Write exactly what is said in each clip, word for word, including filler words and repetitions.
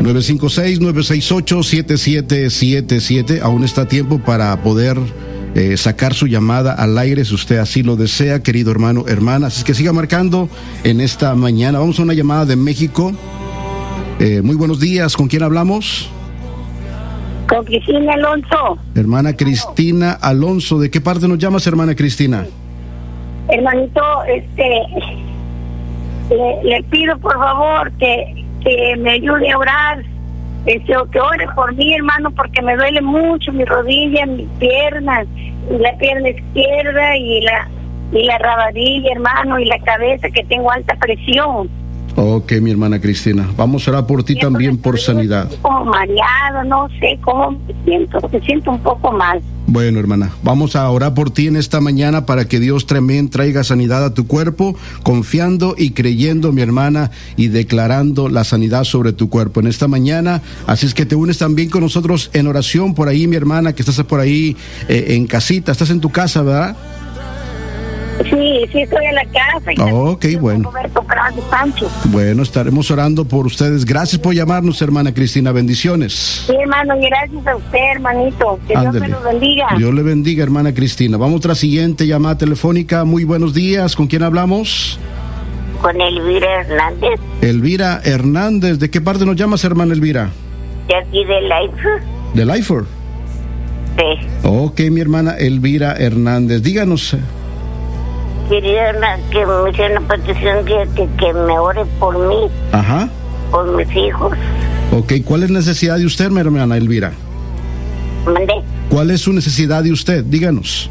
nueve cinco seis, nueve seis ocho, siete siete siete siete. Aún está a tiempo para poder eh, sacar su llamada al aire si usted así lo desea, querido hermano, hermana. Así que siga marcando en esta mañana. Vamos a una llamada de México. Eh, muy buenos días. ¿Con quién hablamos? Con Cristina Alonso. Hermana Cristina Alonso. ¿De qué parte nos llamas, hermana Cristina? Hermanito, este, le, le pido por favor que, que me ayude a orar, este, o que ore por mí, hermano, porque me duele mucho mi rodilla, mis piernas, y la pierna izquierda y la y la rabadilla, hermano, y la cabeza, que tengo alta presión. Ok, mi hermana Cristina, vamos a orar por ti también, por sanidad. Como mareado, no sé cómo me siento, me siento un poco mal. Bueno, hermana, vamos a orar por ti en esta mañana para que Dios también traiga sanidad a tu cuerpo, confiando y creyendo, mi hermana, y declarando la sanidad sobre tu cuerpo en esta mañana. Así es que te unes también con nosotros en oración por ahí, mi hermana, que estás por ahí eh, en casita. Estás en tu casa, ¿verdad? Sí, sí estoy en la casa. Y oh, ok, bueno. Bueno, estaremos orando por ustedes. Gracias por llamarnos, hermana Cristina. Bendiciones. Sí, hermano, y gracias a usted, hermanito. Que Ándale. Dios me lo bendiga. Dios le bendiga, hermana Cristina. Vamos a otra siguiente llamada telefónica. Muy buenos días. ¿Con quién hablamos? Con Elvira Hernández. Elvira Hernández. ¿De qué parte nos llamas, hermana Elvira? De aquí de Lyford. ¿De Lyford? Sí. Ok, mi hermana Elvira Hernández. Díganos. Quería que me hiciera una petición que, que, que me ore por mí. Ajá. Por mis hijos. Ok, ¿cuál es la necesidad de usted, mi hermana Elvira? ¿Mandé? ¿Cuál es su necesidad de usted? Díganos.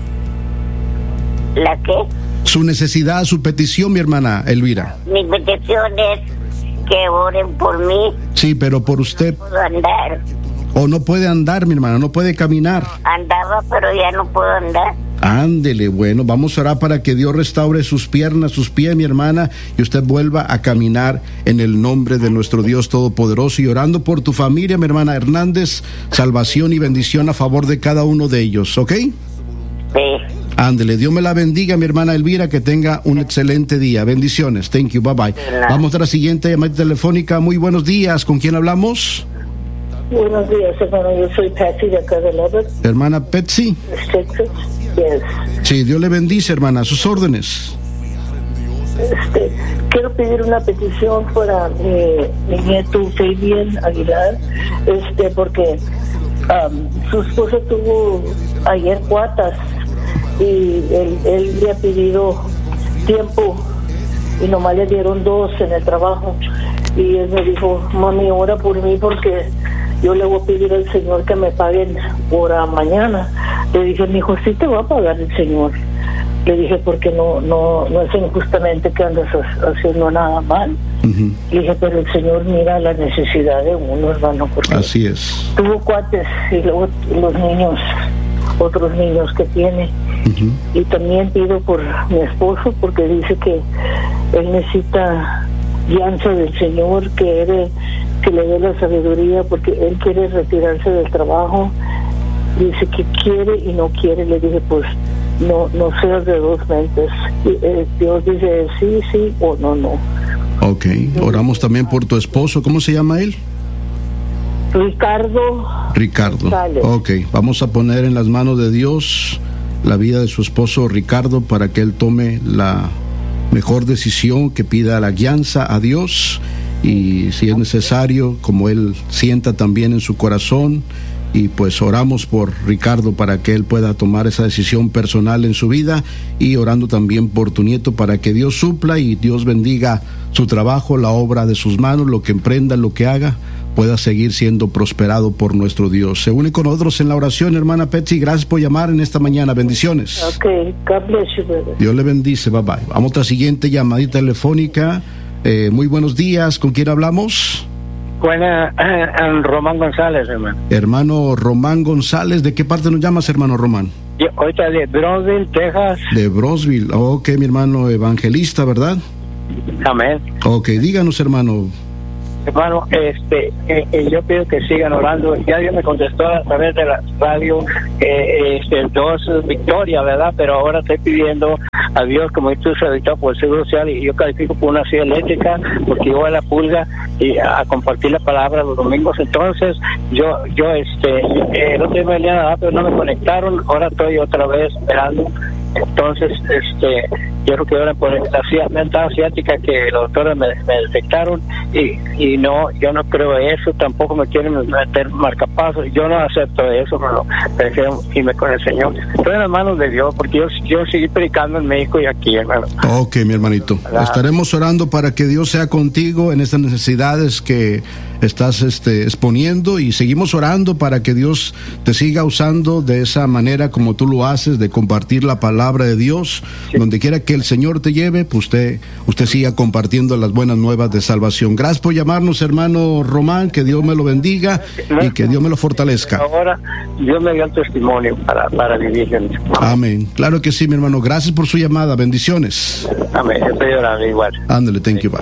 ¿La qué? Su necesidad, su petición, mi hermana Elvira. Mi petición es que oren por mí. Sí, pero por usted. No puedo andar. O no puede andar, mi hermana, no puede caminar. Andaba, pero ya no puedo andar. Ándele, bueno, vamos a orar para que Dios restaure sus piernas, sus pies, mi hermana, y usted vuelva a caminar en el nombre de nuestro Dios Todopoderoso, y orando por tu familia, mi hermana Hernández, salvación y bendición a favor de cada uno de ellos, ¿ok? Sí. Ándele, Dios me la bendiga, mi hermana Elvira, que tenga un excelente día. Bendiciones, thank you, bye bye. Vamos a la siguiente llamada telefónica. Muy buenos días, ¿con quién hablamos? Buenos días, hermano, yo soy Patsy de acá de Lubbock. Hermana Patsy. Texas. Yes. Sí, Dios le bendice, hermana, a sus órdenes. Este, quiero pedir una petición para mi, mi nieto Fabian Aguilar, este, porque um, su esposa tuvo ayer cuatas y él, él le ha pedido tiempo y nomás le dieron dos en el trabajo, y él me dijo: mami, ora por mí porque yo le voy a pedir al Señor que me paguen por mañana. Le dije: mi hijo, sí te va a pagar el Señor. Le dije: porque no no no es injustamente que andas haciendo nada mal. Uh-huh. Le dije: pero el Señor mira la necesidad de uno, hermano, porque así es. Tuvo cuates y luego los niños, otros niños que tiene. Uh-huh. Y también pido por mi esposo, porque dice que él necesita guianza del Señor, que él, que le dé la sabiduría, porque él quiere retirarse del trabajo. Dice que quiere y no quiere. Le dije: pues no no seas de dos mentes. Y, eh, Dios dice sí, sí o no, no. Ok, oramos también por tu esposo. ¿Cómo se llama él? Ricardo. Ricardo. González. Ok, vamos a poner en las manos de Dios la vida de su esposo Ricardo para que él tome la mejor decisión, que pida la guianza a Dios, y si es necesario, como él sienta también en su corazón. Y pues oramos por Ricardo para que él pueda tomar esa decisión personal en su vida, y orando también por tu nieto para que Dios supla y Dios bendiga su trabajo, la obra de sus manos, lo que emprenda, lo que haga, pueda seguir siendo prosperado por nuestro Dios. Se une con nosotros en la oración, hermana Patsy. Gracias por llamar en esta mañana. Bendiciones. Ok, God bless you, brother. Dios le bendice. Bye bye. Vamos a la siguiente llamadita telefónica. Eh, muy buenos días. ¿Con quién hablamos? Buena, eh, Román González, hermano. Hermano Román González, ¿de qué parte nos llamas, hermano Román? Yo, ahorita de Brownsville, Texas. De Brownsville, ok, mi hermano evangelista, ¿verdad? Amén. Ok, díganos, hermano. Hermano, este, eh, eh, yo pido que sigan orando. Ya Dios me contestó a través de la radio, eh, este, dos victorias, ¿verdad? Pero ahora estoy pidiendo a Dios, como tú has ahorita por el Seguro Social, y yo califico por una silla eléctrica porque yo a la pulga y a compartir la palabra los domingos. Entonces yo yo este el otro día me venían a dar, pero no me conectaron. Ahora estoy otra vez esperando. Entonces este quiero que oren por la mental asiática que los doctores me, me detectaron, y, y no, yo no creo eso, tampoco me quieren meter marcapasos, yo no acepto eso, pero prefiero irme con el Señor. Estoy en las manos de Dios, porque yo, yo seguí predicando en México y aquí, hermano. Ok, mi hermanito, la... estaremos orando para que Dios sea contigo en estas necesidades que estás este, exponiendo, y seguimos orando para que Dios te siga usando de esa manera como tú lo haces, de compartir la palabra de Dios. Sí. Donde quiera que el Señor te lleve, pues usted, usted siga compartiendo las buenas nuevas de salvación. Gracias por llamarnos, hermano Román, que Dios me lo bendiga y que Dios me lo fortalezca. Ahora Dios me dio el testimonio para, para vivir. Amén. Claro que sí, mi hermano. Gracias por su llamada. Bendiciones. Amén. Estoy orando igual. Ándale, thank you, bye.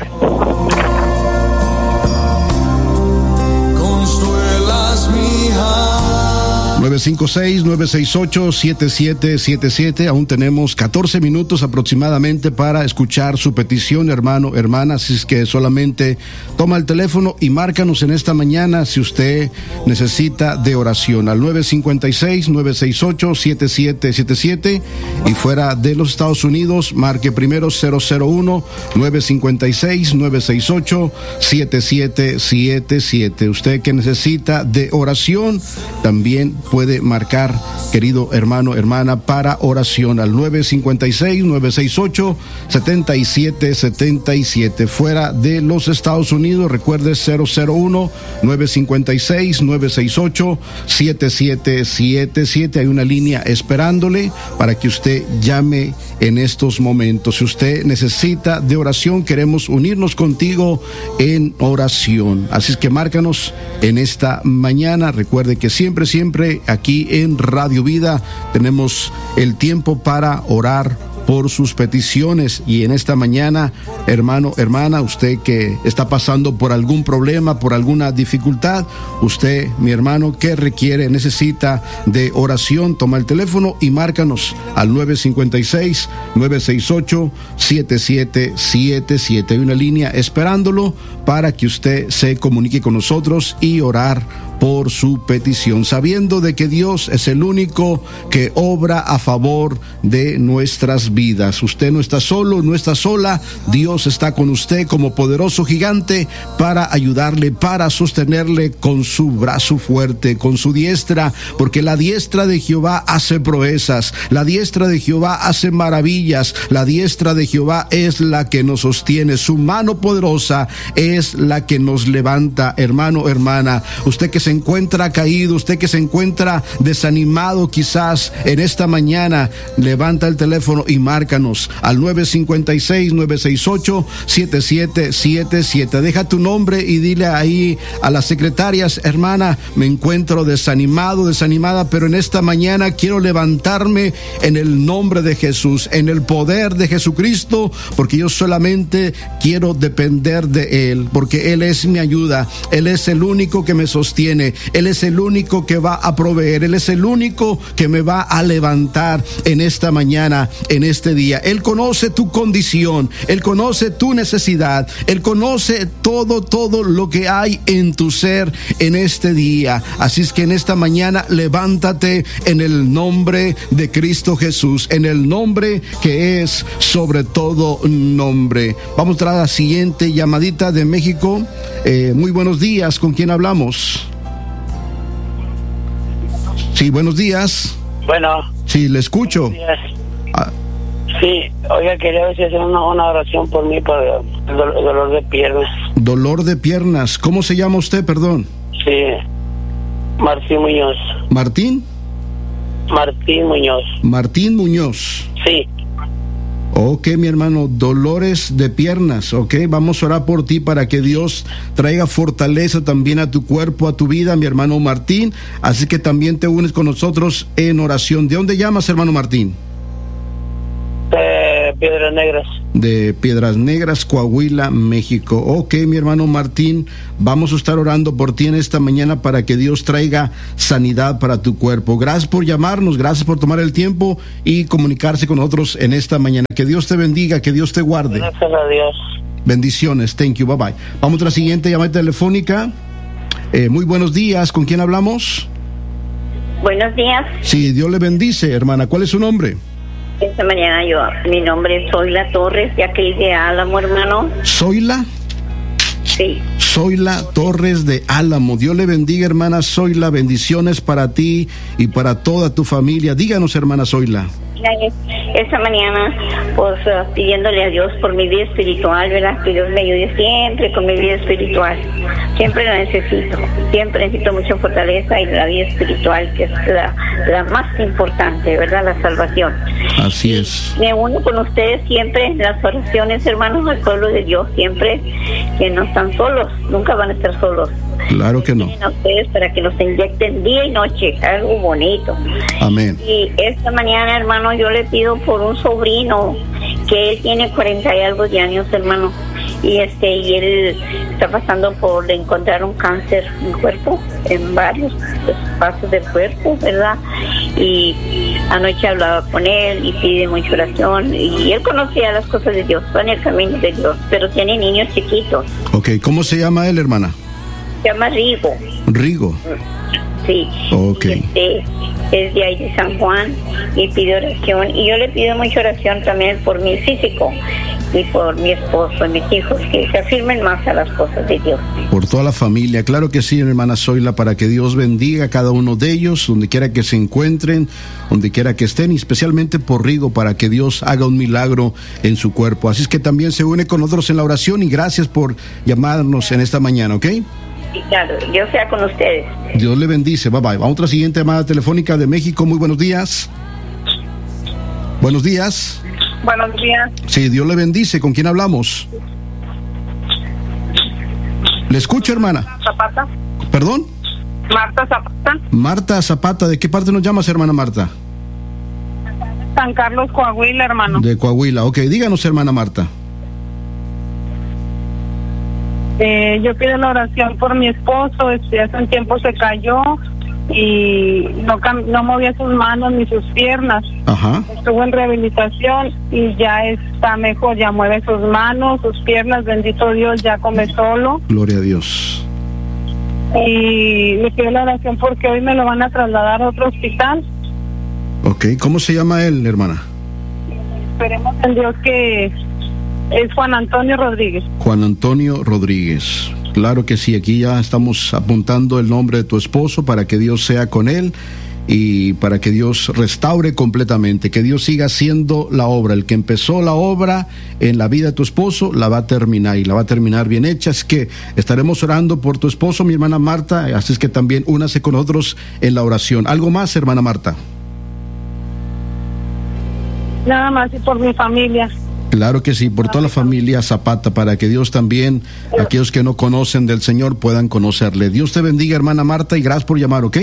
nueve cinco seis, nueve seis ocho, siete siete siete siete. Aún tenemos catorce minutos aproximadamente para escuchar su petición, hermano, hermana. Así es que solamente toma el teléfono y márcanos en esta mañana si usted necesita de oración al nueve cinco seis, nueve seis ocho, siete siete siete siete, y fuera de los Estados Unidos marque primero cero cero uno, nueve cinco seis, nueve seis ocho, siete siete siete siete. Usted que necesita de oración también puede marcar, querido hermano, hermana, para oración al nueve cinco seis, nueve seis ocho, siete siete siete siete. Fuera de los Estados Unidos, recuerde cero cero uno, nueve cinco seis, nueve seis ocho, siete siete siete siete. Hay una línea esperándole para que usted llame en estos momentos. Si usted necesita de oración, queremos unirnos contigo en oración. Así es que márcanos en esta mañana. Recuerde que siempre, siempre aquí en Radio Vida tenemos el tiempo para orar por sus peticiones. Y en esta mañana, hermano, hermana, usted que está pasando por algún problema, por alguna dificultad, usted, mi hermano, que requiere, necesita de oración, toma el teléfono y márcanos al nueve cinco seis, nueve seis ocho, siete siete siete siete. Hay una línea esperándolo para que usted se comunique con nosotros y orar por su petición, sabiendo de que Dios es el único que obra a favor de nuestras vidas. Usted no está solo, no está sola. Dios está con usted como poderoso gigante para ayudarle, para sostenerle con su brazo fuerte, con su diestra, porque la diestra de Jehová hace proezas, la diestra de Jehová hace maravillas, la diestra de Jehová es la que nos sostiene, su mano poderosa es la que nos levanta. Hermano, hermana, usted que se encuentra caído, usted que se encuentra desanimado quizás en esta mañana, levanta el teléfono y márcanos al nueve cinco seis, nueve seis ocho, siete siete siete siete. Deja tu nombre y dile ahí a las secretarias: hermana, me encuentro desanimado, desanimada, pero en esta mañana quiero levantarme en el nombre de Jesús, en el poder de Jesucristo, porque yo solamente quiero depender de Él, porque Él es mi ayuda, Él es el único que me sostiene, Él es el único que va a proveer, Él es el único que me va a levantar en esta mañana, en este día. Él conoce tu condición, Él conoce tu necesidad, Él conoce todo, todo lo que hay en tu ser en este día. Así es que en esta mañana levántate en el nombre de Cristo Jesús, en el nombre que es sobre todo nombre. Vamos a la siguiente llamadita de México. Eh, muy buenos días, ¿con quién hablamos? Sí, buenos días. Bueno. Sí, le escucho. Ah. Sí, oiga, quería ver si hacer una, una oración por mí, por el dolor, el dolor de piernas. Dolor de piernas. ¿Cómo se llama usted, perdón? Sí, Martín Muñoz. ¿Martín? Martín Muñoz. Martín Muñoz. Sí. Ok, mi hermano, dolores de piernas, ok, vamos a orar por ti para que Dios traiga fortaleza también a tu cuerpo, a tu vida, mi hermano Martín, así que también te unes con nosotros en oración. ¿De dónde llamas, hermano Martín? De Piedras Negras. De Piedras Negras, Coahuila, México. Ok, mi hermano Martín, vamos a estar orando por ti en esta mañana para que Dios traiga sanidad para tu cuerpo. Gracias por llamarnos, gracias por tomar el tiempo y comunicarse con nosotros en esta mañana. Que Dios te bendiga, que Dios te guarde. Gracias a Dios. Bendiciones, thank you, bye bye. Vamos a la siguiente llamada telefónica. Eh, muy buenos días, ¿con quién hablamos? Buenos días. Sí, Dios le bendice, hermana. ¿Cuál es su nombre? Esta mañana yo, mi nombre es Zoila Torres, de aquí de Álamo, hermano. ¿Zoila? Sí. Zoila Torres de Álamo. Dios le bendiga, hermana Zoila. Bendiciones para ti y para toda tu familia. Díganos, hermana Zoila. Esta mañana, pues uh, pidiéndole a Dios por mi vida espiritual, ¿verdad? Que Dios me ayude siempre con mi vida espiritual. Siempre la necesito. Siempre necesito mucha fortaleza y la vida espiritual, que es la, la más importante, ¿verdad? La salvación. Así es. Me uno con ustedes siempre en las oraciones, hermanos, al pueblo de Dios, siempre que no están solos, nunca van a estar solos. Claro que no. A ustedes para que nos inyecten día y noche, algo bonito. Amén. Y esta mañana, hermano, yo le pido por un sobrino que él tiene cuarenta y algo de años, hermano, y este y él está pasando por encontrar un cáncer en el cuerpo, en varios espacios del cuerpo, ¿verdad? Y anoche hablaba con él y pide mucha oración, y él conocía las cosas de Dios, va en el camino de Dios, pero tiene niños chiquitos. Ok, ¿cómo se llama él, hermana? Se llama Rigo. Rigo. Sí. Ok. Este, es de ahí de San Juan y pide oración. Y yo le pido mucha oración también por mi físico y por mi esposo y mis hijos, que se afirmen más a las cosas de Dios. Por toda la familia, claro que sí, hermana Zoila, para que Dios bendiga a cada uno de ellos, donde quiera que se encuentren, donde quiera que estén, y especialmente por Rigo, para que Dios haga un milagro en su cuerpo. Así es que también se une con nosotros en la oración, y gracias por llamarnos en esta mañana, ¿ok? Sí, claro, Dios sea con ustedes. Dios le bendice, bye bye. Vamos a otra siguiente llamada telefónica de México. Muy buenos días. Buenos días. Buenos días. Sí, Dios le bendice. ¿Con quién hablamos? Le escucho, hermana. Zapata. ¿Perdón? Marta Zapata. Marta Zapata. ¿De qué parte nos llamas, hermana Marta? San Carlos, Coahuila, hermano. De Coahuila. Ok, díganos, hermana Marta. Eh, yo pido la oración por mi esposo. Este, hace un tiempo se cayó y no, cam- no movía sus manos ni sus piernas. Ajá. Estuvo en rehabilitación y ya está mejor, ya mueve sus manos, sus piernas, bendito Dios, ya come solo. Gloria a Dios. Y le pido la oración porque hoy me lo van a trasladar a otro hospital. Ok, ¿cómo se llama él, hermana? Esperemos en Dios que es Juan Antonio Rodríguez. Juan Antonio Rodríguez. Claro que sí, aquí ya estamos apuntando el nombre de tu esposo para que Dios sea con él y para que Dios restaure completamente, que Dios siga haciendo la obra. El que empezó la obra en la vida de tu esposo la va a terminar y la va a terminar bien hecha. Es que estaremos orando por tu esposo, mi hermana Marta, así es que también únase con nosotros en la oración. ¿Algo más, hermana Marta? Nada más, y por mi familia. Claro que sí, por toda la familia Zapata, para que Dios también, aquellos que no conocen del Señor, puedan conocerle. Dios te bendiga, hermana Marta, y gracias por llamar, ¿ok?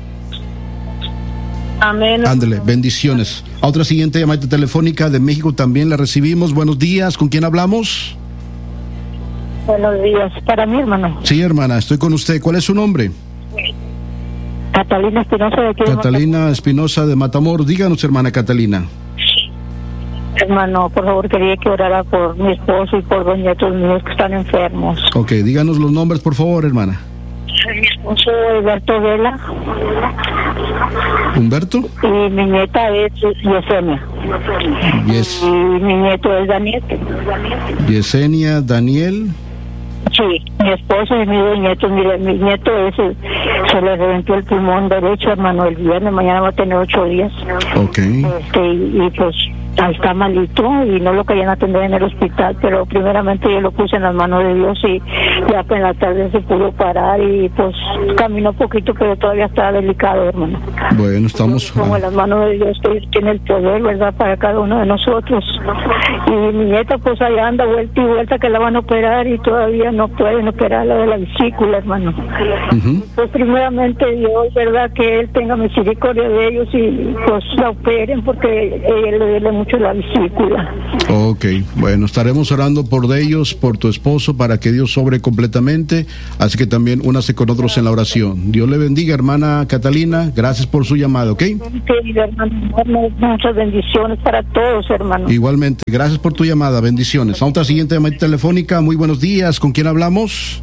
Amén. Ándale, bendiciones. A otra siguiente llamada telefónica de México también la recibimos. Buenos días, ¿con quién hablamos? Buenos días, para mi hermano. Sí, hermana, estoy con usted. ¿Cuál es su nombre? Catalina Espinosa de aquí. Catalina Espinosa de Matamoros. Díganos, hermana Catalina. Hermano, por favor, quería que orara por mi esposo y por dos nietos míos que están enfermos. Ok, díganos los nombres, por favor, hermana. Mi esposo Alberto Vela. ¿Humberto? Y mi nieta es Yesenia. Yes. Y mi nieto es Daniel. Yesenia, Daniel. Sí, mi esposo y mis dos nietos. Mire, mi nieto ese se le reventó el pulmón derecho, hermano, el viernes. Mañana va a tener ocho días. Ok. Este, y, y pues está malito y no lo querían atender en el hospital, pero primeramente yo lo puse en las manos de Dios y ya pues en la tarde se pudo parar y pues caminó poquito, pero todavía está delicado, hermano. Bueno, estamos... Como en las manos de Dios, que tiene el poder, ¿verdad?, para cada uno de nosotros. Y mi nieta pues allá anda vuelta y vuelta que la van a operar y todavía no pueden operar la de la vesícula, hermano. Uh-huh. Pues primeramente Dios, ¿verdad?, que Él tenga misericordia de ellos y pues la operen porque Él le duele mucho la vesícula. Ok, bueno, estaremos orando por ellos, por tu esposo, para que Dios sobre completamente, así que también únase con nosotros en la oración. Dios le bendiga, hermana Catalina, gracias por su llamada, ¿ok? Querido hermano, muchas bendiciones para todos, hermano. Igualmente, gracias por tu llamada, bendiciones. A otra siguiente llamada telefónica, muy buenos días, ¿con quién hablamos?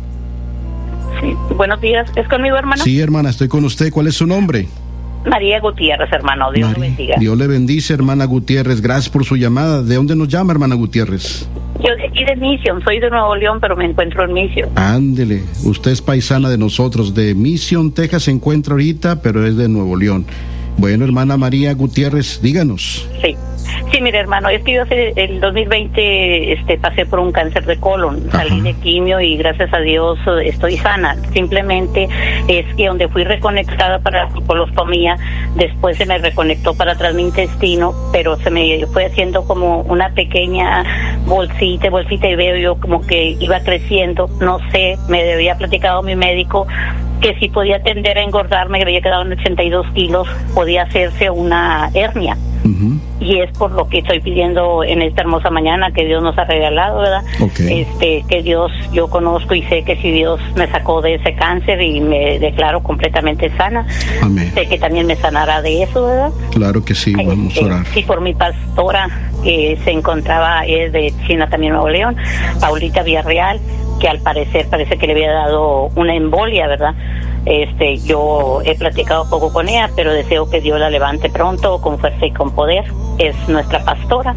Sí, buenos días, ¿es conmigo, hermano? Sí, hermana, estoy con usted, ¿cuál es su nombre? María Gutiérrez, hermano, Dios María, le bendiga. Dios le bendice, hermana Gutiérrez, gracias por su llamada. ¿De dónde nos llama, hermana Gutiérrez? Yo de aquí de Mission, soy de Nuevo León, pero me encuentro en Mission. Ándele, usted es paisana de nosotros, de Mission, Texas se encuentra ahorita, pero es de Nuevo León. Bueno, hermana María Gutiérrez, díganos. Sí. Sí, mire, hermano, es que yo hace el dos mil veinte este, pasé por un cáncer de colon, Ajá. salí de quimio y gracias a Dios estoy sana. Simplemente es que donde fui reconectada para la colostomía, después se me reconectó para atrás mi intestino, pero se me fue haciendo como una pequeña bolsita, bolsita y veo yo como que iba creciendo, no sé, me había platicado mi médico que si podía tender a engordarme, que había quedado en ochenta y dos kilos, podía hacerse una hernia. Uh-huh. Y es por lo que estoy pidiendo en esta hermosa mañana que Dios nos ha regalado, ¿verdad? Okay. Este, que Dios, yo conozco y sé que si Dios me sacó de ese cáncer y me declaro completamente sana, amén, sé que también me sanará de eso, ¿verdad? Claro que sí, vamos este, a orar. Sí, por mi pastora que se encontraba, es de China también, Nuevo León, Paulita Villarreal, que al parecer parece que le había dado una embolia, ¿verdad? Este, yo he platicado poco con ella, pero deseo que Dios la levante pronto con fuerza y con poder. Es nuestra pastora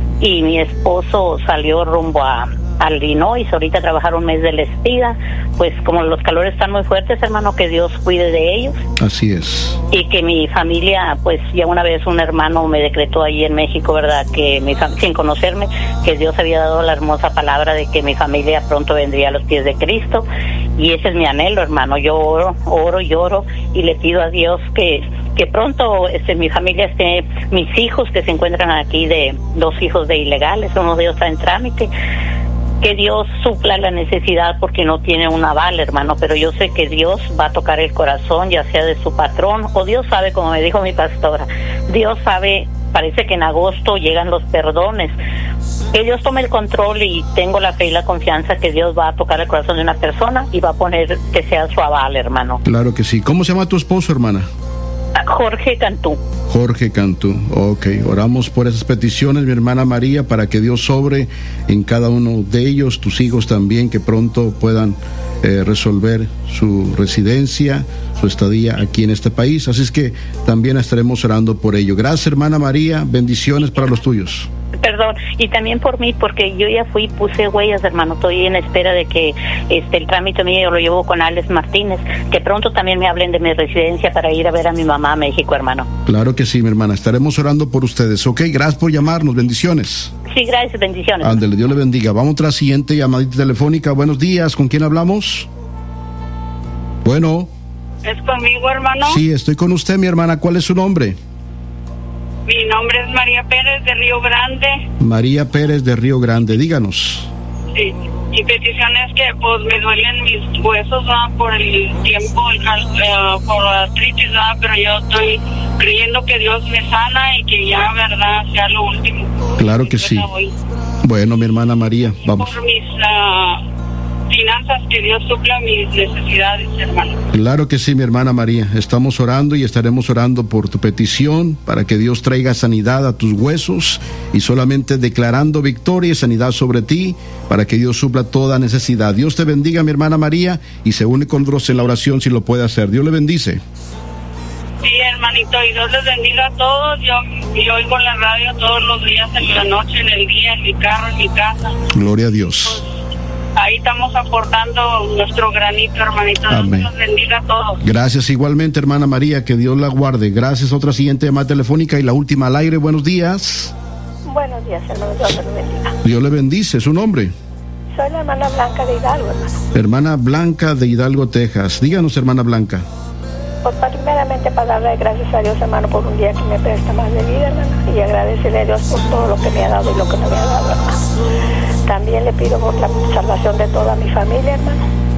y mi esposo salió rumbo a al Illinois, ahorita trabajar un mes de la espida, pues como los calores están muy fuertes, hermano, que Dios cuide de ellos. Así es. Y que mi familia, pues ya una vez un hermano me decretó allí en México, ¿verdad? Que mi fam- sin conocerme, que Dios había dado la hermosa palabra de que mi familia pronto vendría a los pies de Cristo, y ese es mi anhelo, hermano. Yo oro, oro y oro y le pido a Dios que que pronto este, mi familia esté, mis hijos que se encuentran aquí, de dos hijos de ilegales, uno de ellos está en trámite, que Dios supla la necesidad porque no tiene un aval, hermano, pero yo sé que Dios va a tocar el corazón, ya sea de su patrón, o Dios sabe, como me dijo mi pastora, Dios sabe, parece que en agosto llegan los perdones, que Dios tome el control y tengo la fe y la confianza que Dios va a tocar el corazón de una persona y va a poner que sea su aval, hermano. Claro que sí. ¿Cómo se llama tu esposo, hermana? Jorge Cantú. Jorge Cantú, ok, oramos por esas peticiones, mi hermana María, para que Dios sobre en cada uno de ellos, tus hijos también, que pronto puedan eh, resolver su residencia, su estadía aquí en este país, así es que también estaremos orando por ello. Gracias, hermana María, bendiciones para los tuyos. Perdón, y también por mí, porque yo ya fui, puse huellas, hermano, estoy en espera de que este el trámite mío lo llevo con Alex Martínez, que pronto también me hablen de mi residencia para ir a ver a mi mamá a México, hermano. Claro que sí, mi hermana, estaremos orando por ustedes, ok, gracias por llamarnos, bendiciones. Sí, gracias, bendiciones. Ándele, Dios le bendiga. Vamos a la siguiente llamadita telefónica. Buenos días, ¿con quién hablamos? Bueno. ¿Es conmigo, hermano? Sí, estoy con usted, mi hermana, ¿cuál es su nombre? Mi nombre es María Pérez de Río Grande. María Pérez de Río Grande, díganos. Sí, mi petición es que pues me duelen mis huesos, ¿verdad? Por el tiempo, el cal, uh, por la artritis, ¿verdad? Pero yo estoy creyendo que Dios me sana y que ya, ¿verdad?, sea lo último. Claro que sí. Hoy. Bueno, mi hermana María, vamos. Por mis uh, finanzas, que Dios supla mis necesidades, hermano. Claro que sí, mi hermana María. Estamos orando y estaremos orando por tu petición para que Dios traiga sanidad a tus huesos y solamente declarando victoria y sanidad sobre ti para que Dios supla toda necesidad. Dios te bendiga, mi hermana María, y se une con nosotros en la oración si lo puede hacer. Dios le bendice. Sí, hermanito, y Dios les bendiga a todos. Yo, yo oigo la radio todos los días, en la noche, en el día, en mi carro, en mi casa. Gloria a Dios. Pues, ahí estamos aportando nuestro granito, hermanito. Amén. Dios los bendiga a todos. Gracias igualmente, hermana María, que Dios la guarde. Gracias. Otra siguiente llamada telefónica y la última al aire. Buenos días. Buenos días, hermano. Dios los bendiga. Dios le bendice. ¿Su nombre? Soy la hermana Blanca de Hidalgo, hermano. Hermana Blanca de Hidalgo, Texas. Díganos, hermana Blanca. Pues primeramente para darle gracias a Dios, hermano, por un día que me presta más de vida, hermano, y agradecerle a Dios por todo lo que me ha dado y lo que no me ha dado, hermano. También le pido por la salvación de toda mi familia, hermano,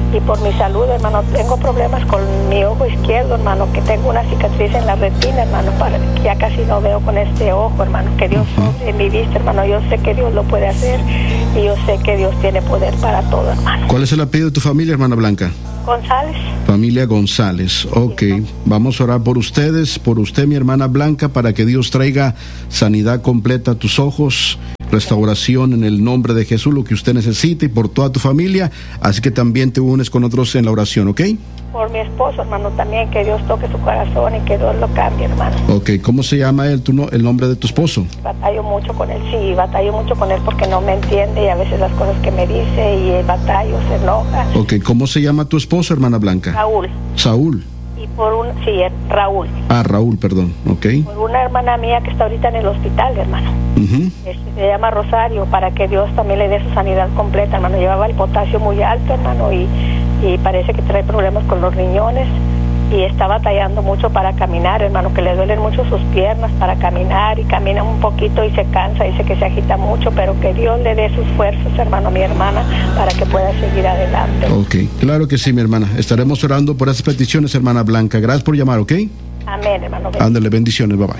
y por mi salud, hermano. Tengo problemas con mi ojo izquierdo, hermano, que tengo una cicatriz en la retina, hermano, para que ya casi no veo con este ojo, hermano. Que Dios sobre mi vista, hermano. Yo sé que Dios lo puede hacer y yo sé que Dios tiene poder para todo, hermano. ¿Cuál es el apellido de tu familia, hermana Blanca? González. Familia González, ok. Sí, vamos a orar por ustedes, por usted, mi hermana Blanca, para que Dios traiga sanidad completa a tus ojos, restauración en el nombre de Jesús, lo que usted necesite, y por toda tu familia. Así que también te unes con otros en la oración, ¿ok? Por mi esposo, hermano, también, que Dios toque su corazón y que Dios lo cambie, hermano. Ok, ¿cómo se llama él, tu no, el nombre de tu esposo? Batallo mucho con él, sí, batallo mucho con él porque no me entiende y a veces las cosas que me dice y el batallo se enoja. Ok, ¿cómo se llama tu esposo, hermana Blanca? Raúl. Saúl. Y por un, sí, Raúl. Ah, Raúl, perdón, ok. Por una hermana mía que está ahorita en el hospital, hermano. Uh-huh. Este, se llama Rosario, para que Dios también le dé su sanidad completa, hermano. Llevaba el potasio muy alto, hermano, y, y parece que trae problemas con los riñones y está batallando mucho para caminar, hermano, que le duelen mucho sus piernas para caminar y camina un poquito y se cansa, dice que se agita mucho, pero que Dios le dé sus fuerzas, hermano, a mi hermana, para que pueda seguir adelante. Ok, claro que sí, mi hermana. Estaremos orando por esas peticiones, hermana Blanca. Gracias por llamar, ¿ok? Amén, hermano. Ándale, bendiciones, bye bye.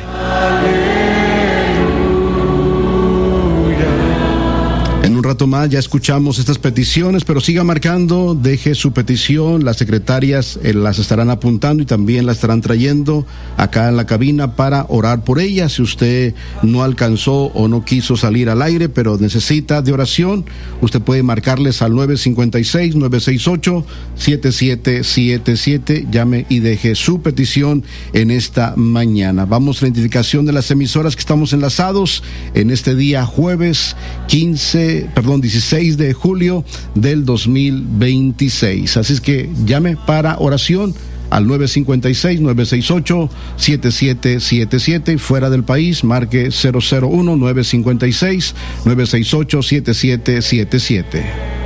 En un rato más ya escuchamos estas peticiones, pero siga marcando, deje su petición, las secretarias eh, las estarán apuntando y también las estarán trayendo acá en la cabina para orar por ella. Si usted no alcanzó o no quiso salir al aire, pero necesita de oración, usted puede marcarles al nueve cinco seis, nueve seis ocho, siete siete siete siete, llame y deje su petición en esta mañana. Vamos a la identificación de las emisoras que estamos enlazados en este día jueves quince perdón, dieciséis de julio del dos mil veintiséis. Así es que llame para oración al nueve cinco seis, nueve seis ocho, siete siete siete siete y fuera del país marque cero cero uno, nueve cinco seis, nueve seis ocho, siete siete siete siete.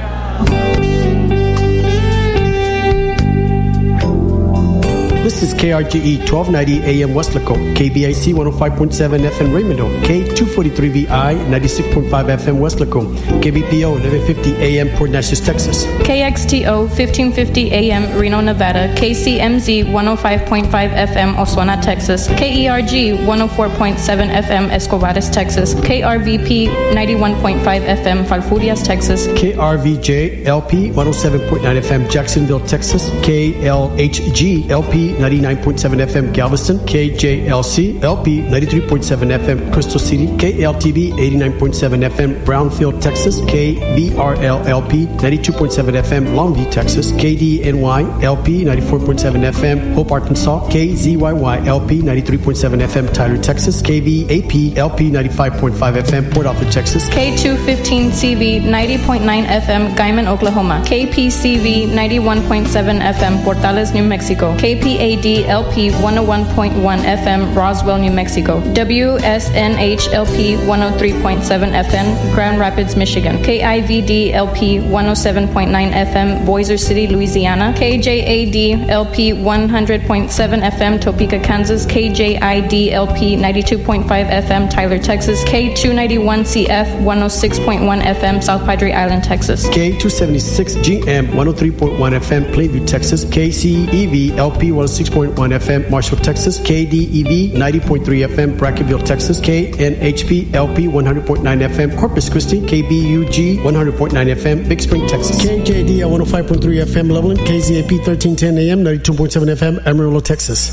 This is K R G E twelve ninety A M Westlaco, K B I C one oh five point seven F M Raymond, K two forty-three V I ninety-six point five F M Westlaco, K B P O eleven fifty A M Port Neches, Texas, K X T O fifteen fifty A M Reno, Nevada, K C M Z one oh five point five F M Oswego, Texas, K E R G one oh four point seven F M Escobares, Texas, K R V P ninety-one point five F M Falfurrias, Texas, K R V J L P one oh seven point nine F M Jacksonville, Texas, K L H G L P ninety-nine point seven F M Galveston, K J L C L P ninety-three point seven F M Crystal City, K L T V eighty-nine point seven F M Brownfield, Texas, K B R L L P ninety-two point seven F M Longview, Texas, K D N Y L P ninety-four point seven F M Hope, Arkansas, K Z Y Y L P ninety-three point seven F M Tyler, Texas, K B A P L P ninety-five point five F M Port Arthur, Texas, K two fifteen C V ninety point nine F M Guyman, Oklahoma, K P C V ninety-one point seven F M Portales, New Mexico, K P A D L P one oh one point one F M Roswell, New Mexico, W S N H L P one oh three point seven F M Grand Rapids, Michigan, K I V D L P one oh seven point nine F M Bossier City, Louisiana, K J A D L P one hundred point seven F M Topeka, Kansas, K J I D L P ninety-two point five F M Tyler, Texas, K two ninety-one C F one oh six point one F M South Padre Island, Texas, K two seventy-six G M one oh three point one F M Plainview, Texas, K C E V L P one oh six point one F M Marshall, Texas, K D E V ninety point three F M Brackettville, Texas, K N H P L P one hundred point nine F M Corpus Christi, K B U G one hundred point nine F M Big Spring, Texas, K J D one oh five point three F M Loveland, K Z A P thirteen ten A M ninety-two point seven F M Amarillo, Texas.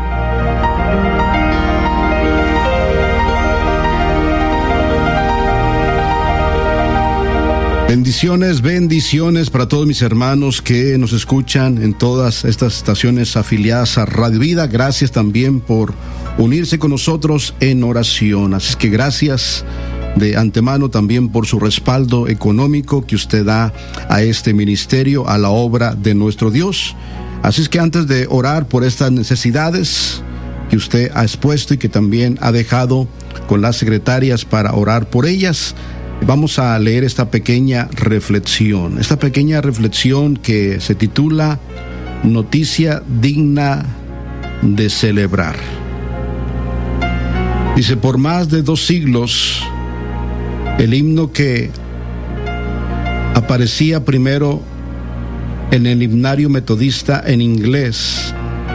Bendiciones, bendiciones para todos mis hermanos que nos escuchan en todas estas estaciones afiliadas a Radio Vida. Gracias también por unirse con nosotros en oración. Así es que gracias de antemano también por su respaldo económico que usted da a este ministerio, a la obra de nuestro Dios. Así es que antes de orar por estas necesidades que usted ha expuesto y que también ha dejado con las secretarias para orar por ellas, vamos a leer esta pequeña reflexión, esta pequeña reflexión que se titula Noticia digna de celebrar. Dice, por más de dos siglos, el himno que aparecía primero en el himnario metodista en inglés.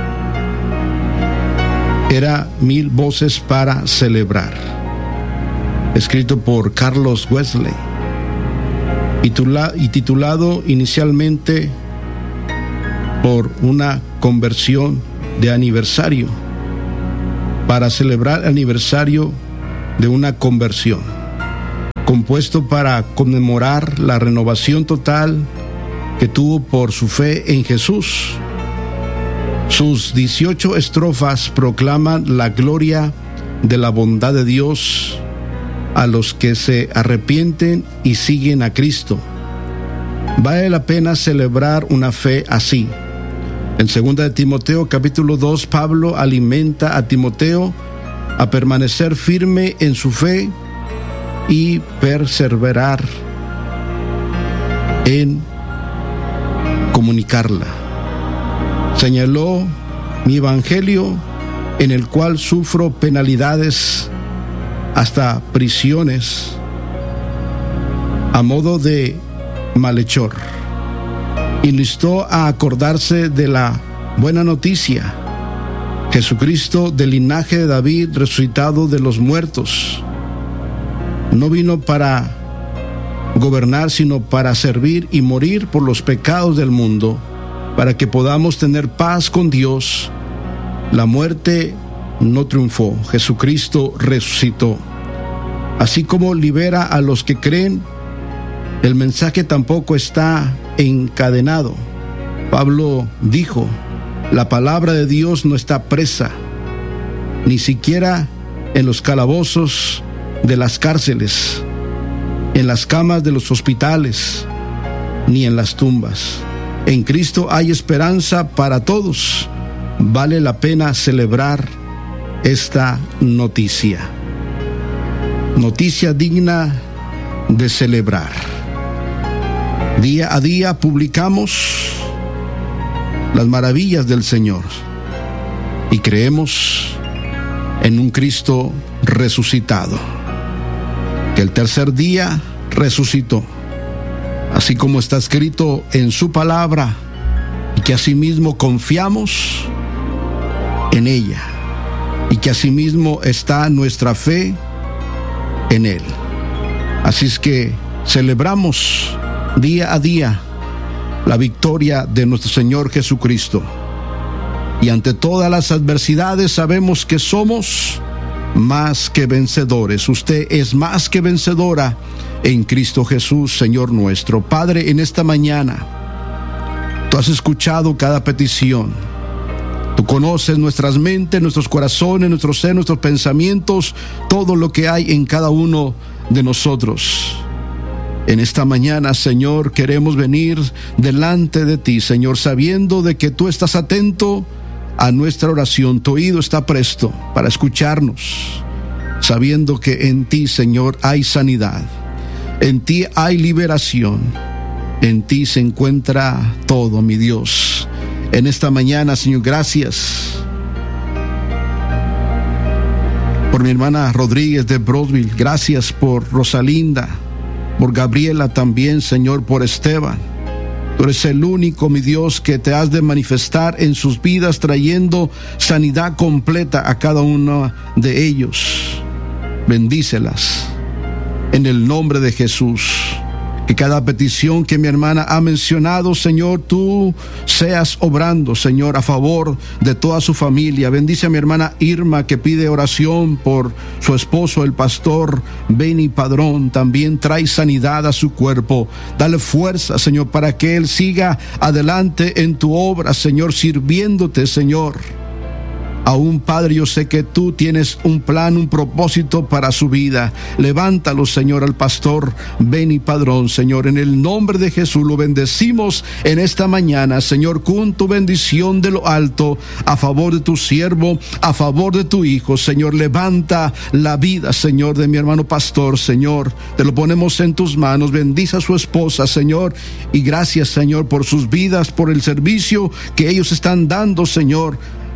Era Mil voces para celebrar, escrito por Carlos Wesley y titulado inicialmente por una conversión de aniversario, para celebrar el aniversario de una conversión, compuesto para conmemorar la renovación total que tuvo por su fe en Jesús. Sus dieciocho estrofas proclaman la gloria de la bondad de Dios a los que se arrepienten y siguen a Cristo. Vale la pena celebrar una fe así. En segunda de Timoteo capítulo dos, Pablo alimenta a Timoteo a permanecer firme en su fe y perseverar en comunicarla. Señaló mi evangelio, en el cual sufro penalidades hasta prisiones a modo de malhechor. Instó a acordarse de la buena noticia: Jesucristo, del linaje de David, resucitado de los muertos, no vino para gobernar, sino para servir y morir por los pecados del mundo, para que podamos tener paz con Dios. La muerte no triunfó, Jesucristo resucitó. Así como libera a los que creen, el mensaje tampoco está encadenado. Pablo dijo: la palabra de Dios no está presa, ni siquiera en los calabozos de las cárceles, en las camas de los hospitales, ni en las tumbas. En Cristo hay esperanza para todos. Vale la pena celebrar esta noticia. Noticia digna de celebrar. Día a día publicamos las maravillas del Señor y creemos en un Cristo resucitado, que el tercer día resucitó, así como está escrito en su palabra, y que asimismo confiamos en ella, y que asimismo está nuestra fe en Él. Así es que celebramos día a día la victoria de nuestro Señor Jesucristo, y ante todas las adversidades sabemos que somos más que vencedores. Usted es más que vencedora en Cristo Jesús, Señor nuestro. Padre, en esta mañana Tú has escuchado cada petición. Tú conoces nuestras mentes, nuestros corazones, nuestros seres, nuestros pensamientos, todo lo que hay en cada uno de nosotros. En esta mañana, Señor, queremos venir delante de ti, Señor, sabiendo de que tú estás atento a nuestra oración. Tu oído está presto para escucharnos, sabiendo que en ti, Señor, hay sanidad, en ti hay liberación, en ti se encuentra todo, mi Dios. En esta mañana, Señor, gracias por mi hermana Rodríguez de Brownsville, gracias por Rosalinda, por Gabriela también, Señor, por Esteban. Tú eres el único, mi Dios, que te has de manifestar en sus vidas, trayendo sanidad completa a cada uno de ellos. Bendícelas en el nombre de Jesús. Que cada petición que mi hermana ha mencionado, Señor, tú seas obrando, Señor, a favor de toda su familia. Bendice a mi hermana Irma, que pide oración por su esposo, el pastor Benny Padrón. También trae sanidad a su cuerpo. Dale fuerza, Señor, para que él siga adelante en tu obra, Señor, sirviéndote, Señor. Aún, Padre, yo sé que tú tienes un plan, un propósito para su vida. Levántalo, Señor, al pastor Benny Padrón, Señor. En el nombre de Jesús lo bendecimos en esta mañana, Señor, con tu bendición de lo alto, a favor de tu siervo, a favor de tu hijo, Señor. Levanta la vida, Señor, de mi hermano pastor, Señor. Te lo ponemos en tus manos. Bendice a su esposa, Señor. Y gracias, Señor, por sus vidas, por el servicio que ellos están dando, Señor,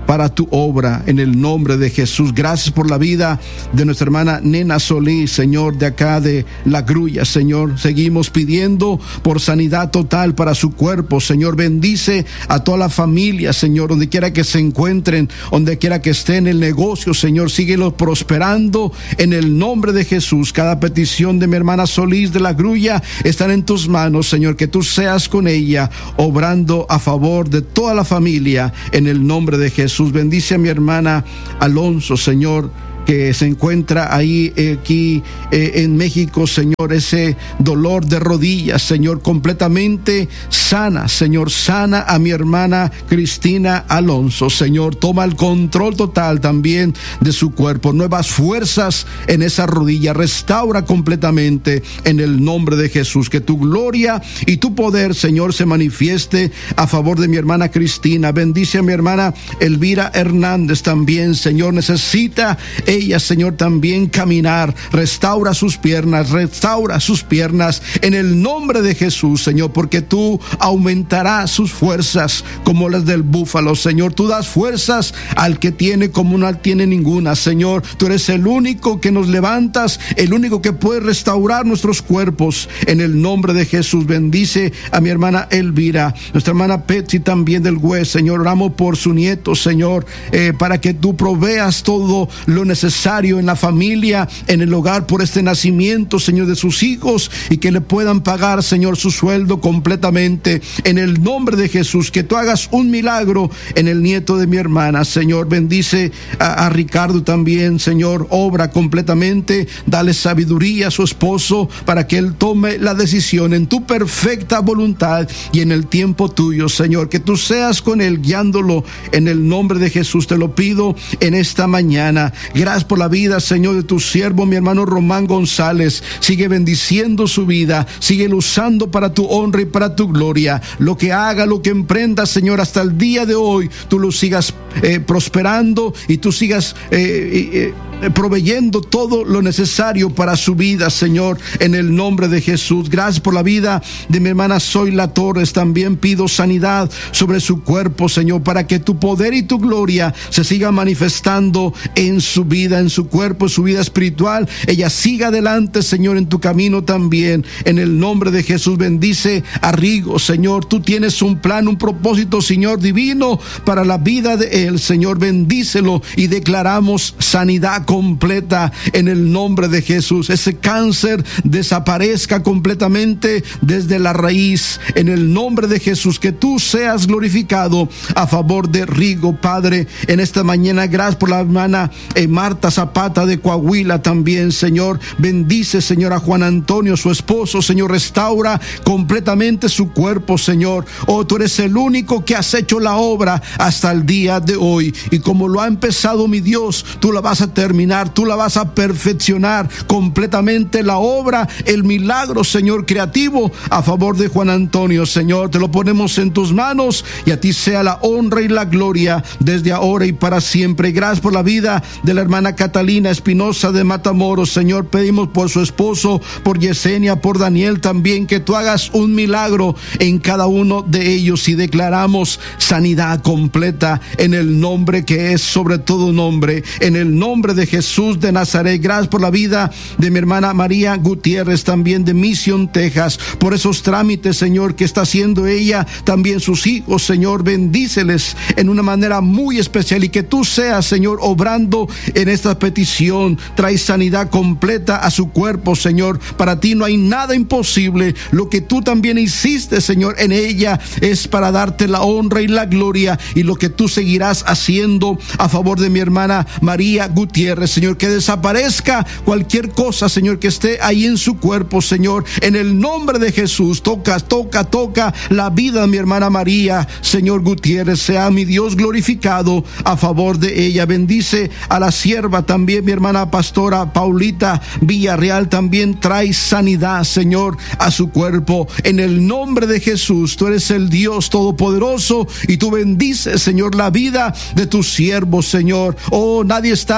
para tu obra, en el nombre de Jesús. Gracias por la vida de nuestra hermana Nena Solís, Señor, de acá de La Grulla, Señor. Seguimos pidiendo por sanidad total para su cuerpo, Señor. Bendice a toda la familia, Señor, donde quiera que se encuentren, donde quiera que esté en el negocio, Señor. Síguelo prosperando en el nombre de Jesús. Cada petición de mi hermana Solís de La Grulla están en tus manos, Señor. Que tú seas con ella, obrando a favor de toda la familia, en el nombre de Jesús. Bendice a mi hermana Alonso, Señor, que se encuentra ahí, eh, aquí eh, en México, Señor, ese dolor de rodillas, Señor, completamente sana, Señor, sana a mi hermana Cristina Alonso, Señor. Toma el control total también de su cuerpo, nuevas fuerzas en esa rodilla, restaura completamente en el nombre de Jesús. Que tu gloria y tu poder, Señor, se manifieste a favor de mi hermana Cristina. Bendice a mi hermana Elvira Hernández también, Señor. Necesita ella, Señor, también caminar. Restaura sus piernas, restaura sus piernas en el nombre de Jesús, Señor, porque tú aumentarás sus fuerzas como las del búfalo, Señor. Tú das fuerzas al que tiene como no tiene ninguna, Señor. Tú eres el único que nos levantas, el único que puede restaurar nuestros cuerpos en el nombre de Jesús. Bendice a mi hermana Elvira, nuestra hermana Betsy también del West, Señor. Oramos por su nieto, Señor, eh, para que tú proveas todo lo necesario en la familia, en el hogar, por este nacimiento, Señor, de sus hijos, y que le puedan pagar, Señor, su sueldo completamente en el nombre de Jesús. Que tú hagas un milagro en el nieto de mi hermana, Señor. Bendice a, a Ricardo también, Señor. Obra completamente, dale sabiduría a su esposo para que él tome la decisión en tu perfecta voluntad y en el tiempo tuyo, Señor. Que tú seas con él, guiándolo en el nombre de Jesús. Te lo pido en esta mañana. Gracias por la vida, Señor, de tu siervo, mi hermano Román González. Sigue bendiciendo su vida, sigue usando para tu honra y para tu gloria. Lo que haga, lo que emprenda, Señor, hasta el día de hoy, tú lo sigas eh, prosperando y tú sigas eh, eh, proveyendo todo lo necesario para su vida, Señor, en el nombre de Jesús. Gracias por la vida de mi hermana Zoila Torres. También pido sanidad sobre su cuerpo, Señor, para que tu poder y tu gloria se siga manifestando en su vida, en su cuerpo, en su vida espiritual. Ella siga adelante, Señor, en tu camino también, en el nombre de Jesús. Bendice a Rigo, Señor. Tú tienes un plan, un propósito, Señor, divino para la vida de él, Señor. Bendícelo y declaramos sanidad completa en el nombre de Jesús. Ese cáncer desaparezca completamente desde la raíz, en el nombre de Jesús. Que tú seas glorificado a favor de Rigo, Padre, en esta mañana. Gracias por la hermana eh, Marta Zapata de Coahuila también, Señor. Bendice, Señor, a Juan Antonio, su esposo, Señor. Restaura completamente su cuerpo, Señor. Oh, tú eres el único que has hecho la obra hasta el día de hoy, y como lo ha empezado, mi Dios, tú la vas a terminar. Tú la vas a perfeccionar completamente, la obra, el milagro, Señor, creativo a favor de Juan Antonio, Señor. Te lo ponemos en tus manos, y a ti sea la honra y la gloria desde ahora y para siempre. Gracias por la vida de la hermana Catalina Espinosa de Matamoros, Señor. Pedimos por su esposo, por Yesenia, por Daniel también, que tú hagas un milagro en cada uno de ellos, y declaramos sanidad completa en el nombre que es sobre todo nombre, en el nombre de Jesús de Nazaret. Gracias por la vida de mi hermana María Gutiérrez, también de Mission, Texas, por esos trámites, Señor, que está haciendo ella, también sus hijos, Señor. Bendíceles en una manera muy especial, y que tú seas, Señor, obrando en esta petición. Trae sanidad completa a su cuerpo, Señor. Para ti no hay nada imposible. Lo que tú también hiciste, Señor, en ella es para darte la honra y la gloria, y lo que tú seguirás haciendo a favor de mi hermana María Gutiérrez, Señor. Que desaparezca cualquier cosa, Señor, que esté ahí en su cuerpo, Señor, en el nombre de Jesús. Toca, toca, toca la vida de mi hermana María, Señor Gutiérrez. Sea mi Dios glorificado a favor de ella. Bendice a la sierva también, mi hermana pastora Paulita Villarreal. También trae sanidad, Señor, a su cuerpo, en el nombre de Jesús. Tú eres el Dios todopoderoso, y tú bendices, Señor, la vida de tus siervos, Señor. Oh, nadie está exento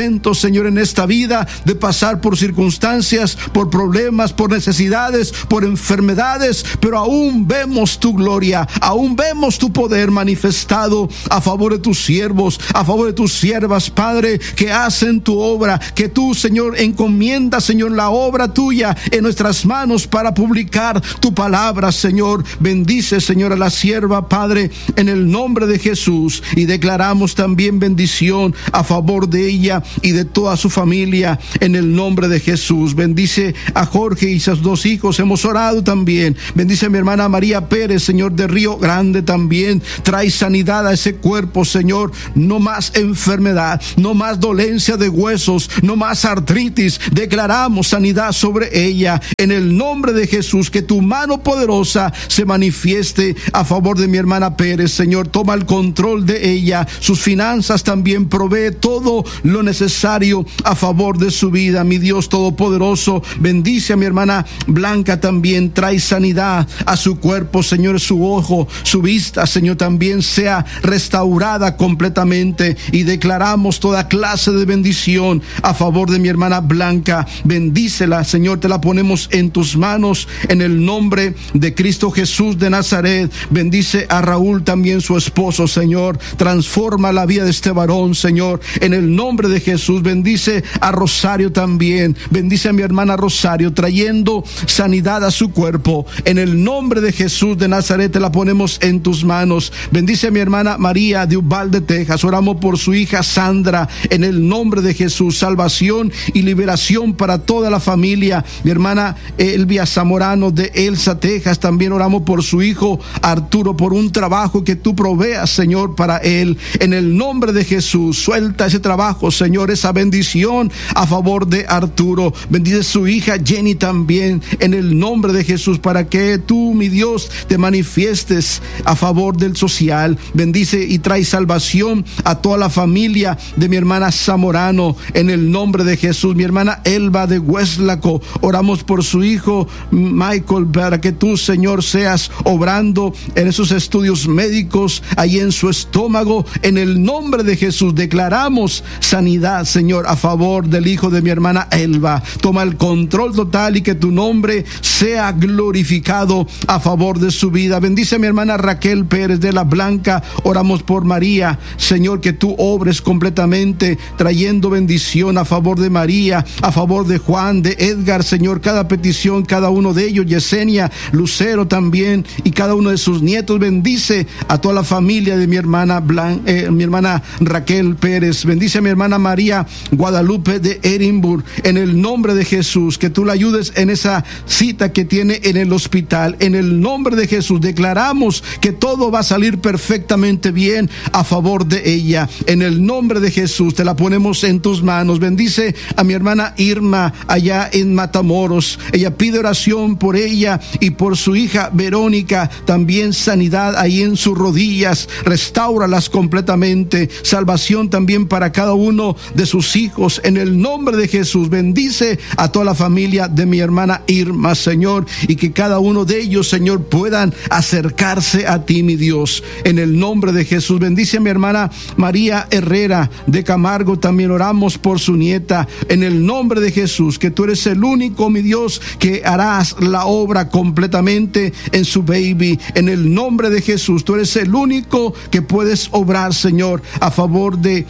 momentos, Señor, en esta vida de pasar por circunstancias, por problemas, por necesidades, por enfermedades, pero aún vemos tu gloria, aún vemos tu poder manifestado a favor de tus siervos, a favor de tus siervas, Padre, que hacen tu obra, que tú, Señor, encomiendas, Señor, la obra tuya en nuestras manos para publicar tu palabra, Señor. Bendice, Señor, a la sierva, Padre, en el nombre de Jesús, y declaramos también bendición a favor de ella y de toda su familia en el nombre de Jesús. Bendice a Jorge y sus dos hijos, hemos orado también. Bendice a mi hermana María Pérez, Señor, de Río Grande también. Trae sanidad a ese cuerpo, Señor. No más enfermedad, no más dolencia de huesos, no más artritis. Declaramos sanidad sobre ella en el nombre de Jesús. Que tu mano poderosa se manifieste a favor de mi hermana Pérez, Señor. Toma el control de ella, sus finanzas también, provee todo lo necesario a favor de su vida, mi Dios todopoderoso. Bendice a mi hermana Blanca también, trae sanidad a su cuerpo, Señor, su ojo, su vista, Señor, también sea restaurada completamente, y declaramos toda clase de bendición a favor de mi hermana Blanca. Bendícela, Señor, te la ponemos en tus manos en el nombre de Cristo Jesús de Nazaret. Bendice a Raúl también, su esposo, Señor. Transforma la vida de este varón, Señor, en el nombre de Jesús. Bendice a Rosario también. Bendice a mi hermana Rosario, trayendo sanidad a su cuerpo. En el nombre de Jesús de Nazaret te la ponemos en tus manos. Bendice a mi hermana María de Uvalde, Texas. Oramos por su hija Sandra en el nombre de Jesús. Salvación y liberación para toda la familia. Mi hermana Elvia Zamorano de Elsa, Texas. También oramos por su hijo Arturo, por un trabajo que tú proveas, Señor, para él. En el nombre de Jesús, suelta ese trabajo, Señor, esa bendición a favor de Arturo. Bendice a su hija Jenny también en el nombre de Jesús, para que tú, mi Dios, te manifiestes a favor del social. Bendice y trae salvación a toda la familia de mi hermana Zamorano en el nombre de Jesús. Mi hermana Elba de Hueslaco, oramos por su hijo Michael, para que tú, Señor, seas obrando en esos estudios médicos, ahí en su estómago, en el nombre de Jesús. Declaramos sanidad, Señor, a favor del hijo de mi hermana Elba. Toma el control total y que tu nombre sea glorificado a favor de su vida. Bendice a mi hermana Raquel Pérez de La Blanca. Oramos por María, Señor, que tú obres completamente, trayendo bendición a favor de María, a favor de Juan, de Edgar, Señor, cada petición, cada uno de ellos, Yesenia, Lucero también, y cada uno de sus nietos. Bendice a toda la familia de mi hermana Blan, eh, mi hermana Raquel Pérez. Bendice a mi hermana María Guadalupe de Edimburgo en el nombre de Jesús, que tú la ayudes en esa cita que tiene en el hospital. En el nombre de Jesús declaramos que todo va a salir perfectamente bien a favor de ella. En el nombre de Jesús te la ponemos en tus manos. Bendice a mi hermana Irma allá en Matamoros. Ella pide oración por ella y por su hija Verónica, también sanidad ahí en sus rodillas. Restáuralas completamente. Salvación también para cada uno de sus hijos en el nombre de Jesús. Bendice a toda la familia de mi hermana Irma, Señor, y que cada uno de ellos, Señor, puedan acercarse a ti, mi Dios, en el nombre de Jesús. Bendice a mi hermana María Herrera de Camargo. También oramos por su nieta en el nombre de Jesús, que tú eres el único, mi Dios, que harás la obra completamente en su baby. En el nombre de Jesús, tú eres el único que puedes obrar, Señor, a favor de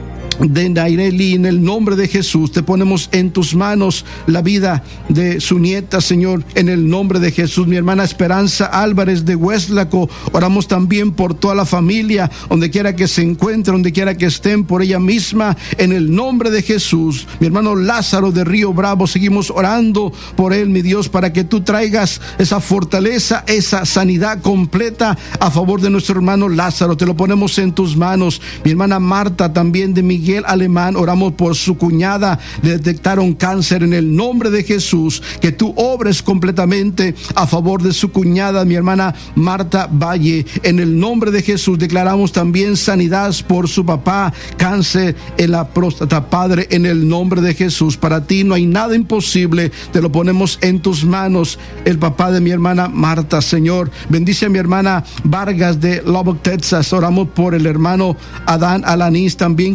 de Naireli. En el nombre de Jesús te ponemos en tus manos la vida de su nieta, Señor, en el nombre de Jesús. Mi hermana Esperanza Álvarez de Hueslaco, oramos también por toda la familia, donde quiera que se encuentre, donde quiera que estén, por ella misma, en el nombre de Jesús. Mi hermano Lázaro de Río Bravo, seguimos orando por él, mi Dios, para que tú traigas esa fortaleza, esa sanidad completa a favor de nuestro hermano Lázaro. Te lo ponemos en tus manos. Mi hermana Marta también de Miguel Alemán, oramos por su cuñada, le detectaron cáncer. En el nombre de Jesús, que tú obres completamente a favor de su cuñada, mi hermana Marta Valle. En el nombre de Jesús declaramos también sanidad por su papá, cáncer en la próstata. Padre, en el nombre de Jesús, para ti no hay nada imposible. Te lo ponemos en tus manos, el papá de mi hermana Marta, Señor. Bendice a mi hermana Vargas de Lubbock, Texas. Oramos por el hermano Adán Alanis también, que se encuentra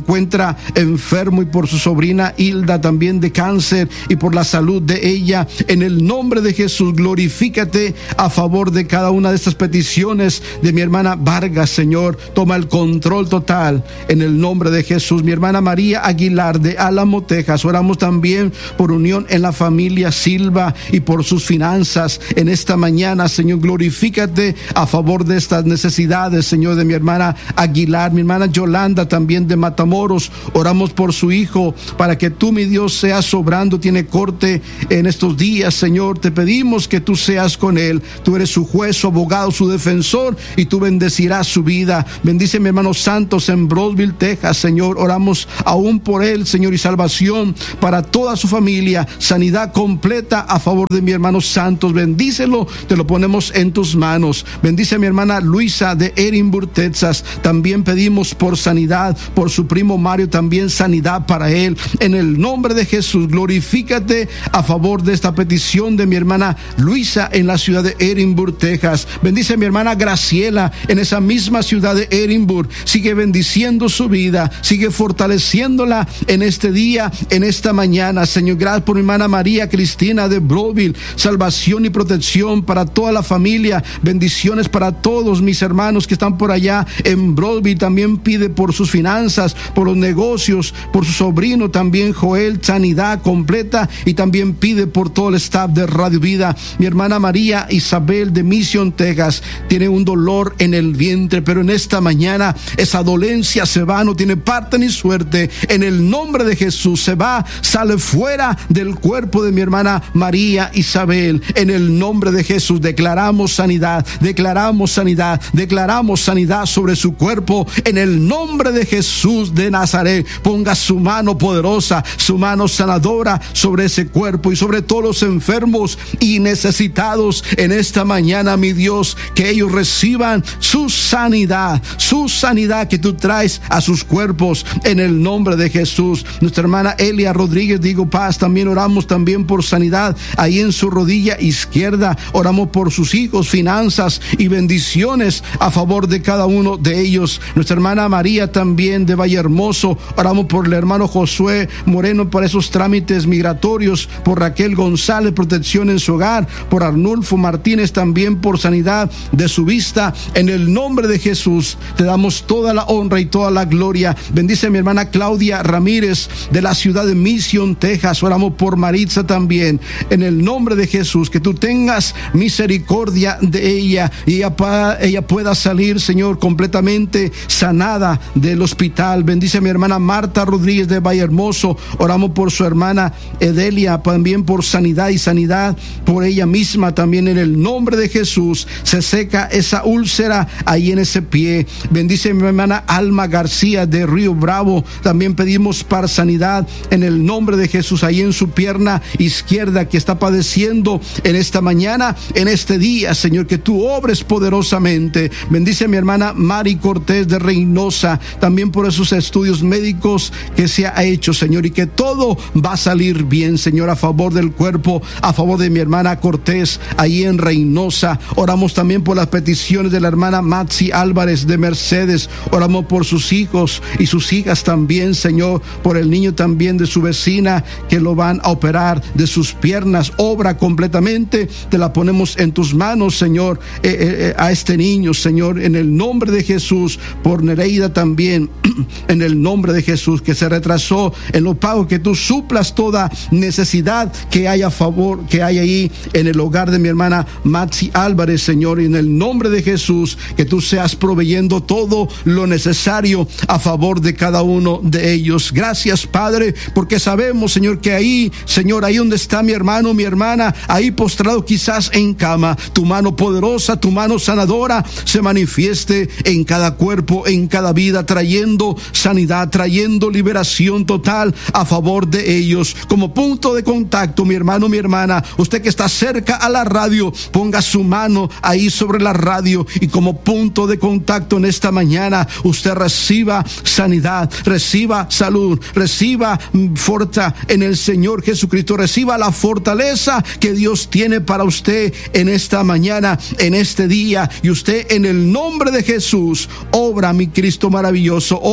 encuentra enfermo, y por su sobrina Hilda también de cáncer, y por la salud de ella. En el nombre de Jesús, glorifícate a favor de cada una de estas peticiones de mi hermana Vargas, Señor. Toma el control total en el nombre de Jesús. Mi hermana María Aguilar de Álamo, Texas, oramos también por unión en la familia Silva y por sus finanzas en esta mañana. Señor, glorifícate a favor de estas necesidades, Señor, de mi hermana Aguilar. Mi hermana Yolanda también de Matamoros, oramos por su hijo para que tú, mi Dios, seas sobrando. Tiene corte en estos días, Señor. Te pedimos que tú seas con él. Tú eres su juez, su abogado, su defensor, y tú bendecirás su vida. Bendice mi hermano Santos en Brownsville, Texas, Señor. Oramos aún por él, Señor, y salvación para toda su familia, sanidad completa a favor de mi hermano Santos. Bendícelo, te lo ponemos en tus manos. Bendice a mi hermana Luisa de Edinburgh, Texas. También pedimos por sanidad, por su primo Mario, también sanidad para él. En el nombre de Jesús, glorifícate a favor de esta petición de mi hermana Luisa en la ciudad de Edinburgh, Texas. Bendice a mi hermana Graciela en esa misma ciudad de Edinburgh. Sigue bendiciendo su vida, sigue fortaleciéndola en este día, en esta mañana. Señor, gracias por mi hermana María Cristina de Brownsville. Salvación y protección para toda la familia. Bendiciones para todos mis hermanos que están por allá en Brownsville. También pide por sus finanzas, por los negocios, por su sobrino también Joel, sanidad completa, y también pide por todo el staff de Radio Vida. Mi hermana María Isabel de Mission, Texas, tiene un dolor en el vientre, pero en esta mañana esa dolencia se va, no tiene parte ni suerte. En el nombre de Jesús se va, sale fuera del cuerpo de mi hermana María Isabel. En el nombre de Jesús declaramos sanidad, declaramos sanidad, declaramos sanidad sobre su cuerpo. En el nombre de Jesús de Nazaret, ponga su mano poderosa, su mano sanadora sobre ese cuerpo y sobre todos los enfermos y necesitados en esta mañana, mi Dios, que ellos reciban su sanidad, su sanidad que tú traes a sus cuerpos en el nombre de Jesús. Nuestra hermana Elia Rodríguez, digo paz, también oramos también por sanidad ahí en su rodilla izquierda. Oramos por sus hijos, finanzas y bendiciones a favor de cada uno de ellos. Nuestra hermana María también de Vallehermoso, oramos por el hermano Josué Moreno para esos trámites migratorios, por Raquel González, protección en su hogar, por Arnulfo Martínez también por sanidad de su vista. En el nombre de Jesús te damos toda la honra y toda la gloria. Bendice a mi hermana Claudia Ramírez de la ciudad de Mission, Texas. Oramos por Maritza también. En el nombre de Jesús, que tú tengas misericordia de ella y ella, ella pueda salir, Señor, completamente sanada del hospital. Bendice a mi hermana Marta Rodríguez de Vallehermoso. Oramos por su hermana Edelia, también por sanidad y sanidad por ella misma también. En el nombre de Jesús se seca esa úlcera ahí en ese pie. Bendice a mi hermana Alma García de Río Bravo. También pedimos para sanidad en el nombre de Jesús ahí en su pierna izquierda que está padeciendo en esta mañana, en este día, Señor, que tú obres poderosamente. Bendice a mi hermana Mari Cortés de Reynosa, también por esos estudios médicos que se ha hecho, Señor, y que todo va a salir bien, Señor, a favor del cuerpo, a favor de mi hermana Cortés ahí en Reynosa. Oramos también por las peticiones de la hermana Maxi Álvarez de Mercedes. Oramos por sus hijos y sus hijas también, Señor, por el niño también de su vecina que lo van a operar de sus piernas. Obra completamente, te la ponemos en tus manos, Señor, eh, eh, a este niño, Señor, en el nombre de Jesús. Por Nereida también, en el nombre de Jesús, que se retrasó en los pagos, que tú suplas toda necesidad que haya a favor, que hay ahí en el hogar de mi hermana Maxi Álvarez, Señor, y en el nombre de Jesús, que tú seas proveyendo todo lo necesario a favor de cada uno de ellos. Gracias, Padre, porque sabemos, Señor, que ahí, Señor, ahí donde está mi hermano, mi hermana, ahí postrado quizás en cama, tu mano poderosa, tu mano sanadora se manifieste en cada cuerpo, en cada vida, trayendo sanidad, trayendo liberación total a favor de ellos. Como punto de contacto, mi hermano, mi hermana, usted que está cerca a la radio, ponga su mano ahí sobre la radio, y como punto de contacto en esta mañana, usted reciba sanidad, reciba salud, reciba fuerza en el Señor Jesucristo, reciba la fortaleza que Dios tiene para usted en esta mañana, en este día. Y usted, en el nombre de Jesús, obra, mi Cristo maravilloso, obra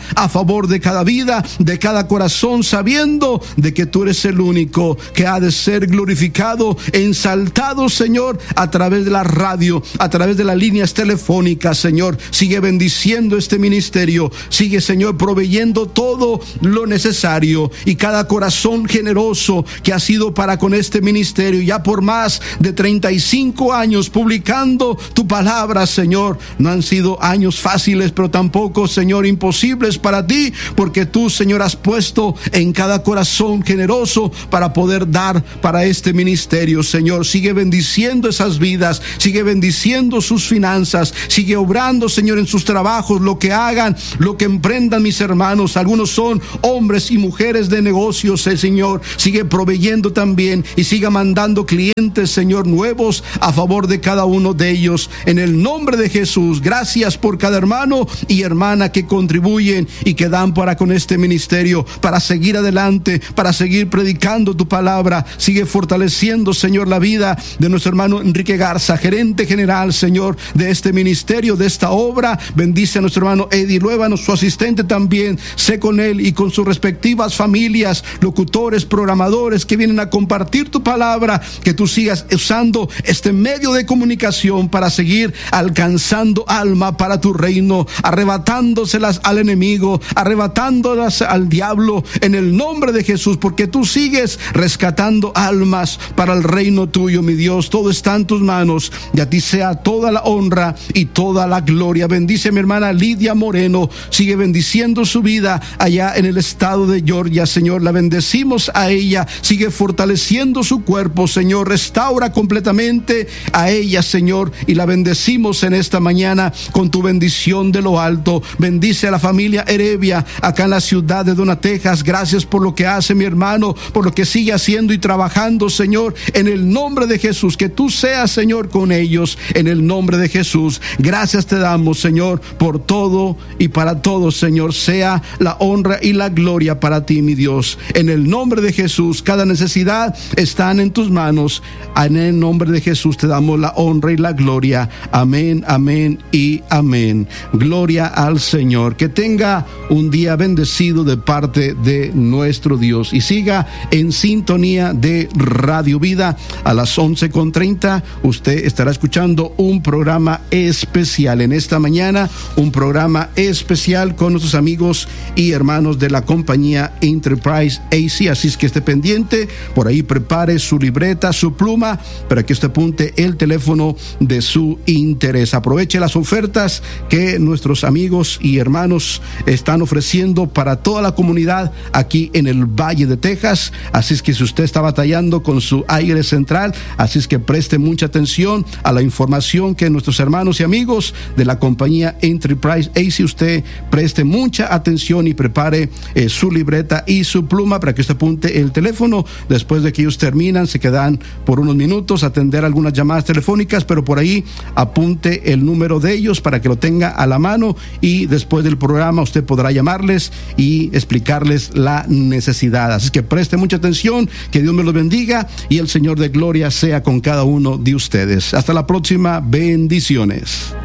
a favor de cada vida, de cada corazón, sabiendo de que tú eres el único que ha de ser glorificado, ensaltado, Señor, a través de la radio, a través de las líneas telefónicas, Señor. Sigue bendiciendo este ministerio, sigue, Señor, proveyendo todo lo necesario, y cada corazón generoso que ha sido para con este ministerio, ya por más de treinta y cinco años publicando tu palabra, Señor. No han sido años fáciles, pero tampoco, Señor, imposibles para ti, porque tú, Señor, has puesto en cada corazón generoso para poder dar para este ministerio, Señor. Sigue bendiciendo esas vidas, sigue bendiciendo sus finanzas, sigue obrando, Señor, en sus trabajos, lo que hagan, lo que emprendan mis hermanos. Algunos son hombres y mujeres de negocios, eh, Señor. Sigue proveyendo también y siga mandando clientes, Señor, nuevos a favor de cada uno de ellos. En el nombre de Jesús, gracias por cada hermano y hermana que contribuyen y que dan para con este ministerio, para seguir adelante, para seguir predicando tu palabra. Sigue fortaleciendo, Señor, la vida de nuestro hermano Enrique Garza, gerente general, Señor, de este ministerio, de esta obra. Bendice a nuestro hermano Eddie Luébano, su asistente también. Sé con él y con sus respectivas familias, locutores, programadores que vienen a compartir tu palabra. Que tú sigas usando este medio de comunicación para seguir alcanzando alma para tu reino, arrebatándoselas al enemigo, arrebatándolas al diablo, en el nombre de Jesús, porque tú sigues rescatando almas para el reino tuyo, mi Dios. Todo está en tus manos, y a ti sea toda la honra y toda la gloria. Bendice a mi hermana Lidia Moreno, sigue bendiciendo su vida allá en el estado de Georgia, Señor. La bendecimos a ella, sigue fortaleciendo su cuerpo, Señor. Restaura completamente a ella, Señor, y la bendecimos en esta mañana con tu bendición de lo alto. Bendice a la familia Heredia acá en la ciudad de Dona, Texas. Gracias por lo que hace mi hermano, por lo que sigue haciendo y trabajando, Señor, en el nombre de Jesús. Que tú seas, Señor, con ellos, en el nombre de Jesús. Gracias te damos, Señor, por todo y para todo, Señor. Sea la honra y la gloria para ti, mi Dios. En el nombre de Jesús, cada necesidad están en tus manos. En el nombre de Jesús te damos la honra y la gloria. Amén, amén y amén. Gloria al Señor. Que tenga un día bendecido de parte de nuestro Dios, y siga en sintonía de Radio Vida. A las once con treinta usted estará escuchando un programa especial en esta mañana, un programa especial con nuestros amigos y hermanos de la compañía Enterprise A C. Así es que esté pendiente, por ahí prepare su libreta, su pluma, para que usted apunte el teléfono de su interés. Aproveche las ofertas que nuestros amigos y hermanos están ofreciendo para toda la comunidad aquí en el Valle de Texas. Así es que si usted está batallando con su aire central, así es que preste mucha atención a la información que nuestros hermanos y amigos de la compañía Enterprise A C, usted preste mucha atención y prepare eh, su libreta y su pluma para que usted apunte el teléfono. Después de que ellos terminan, se quedan por unos minutos a atender algunas llamadas telefónicas, pero por ahí apunte el número de ellos para que lo tenga a la mano, y después del programa usted podrá llamarles y explicarles la necesidad. Así que preste mucha atención, que Dios me los bendiga y el Señor de gloria sea con cada uno de ustedes. Hasta la próxima, bendiciones.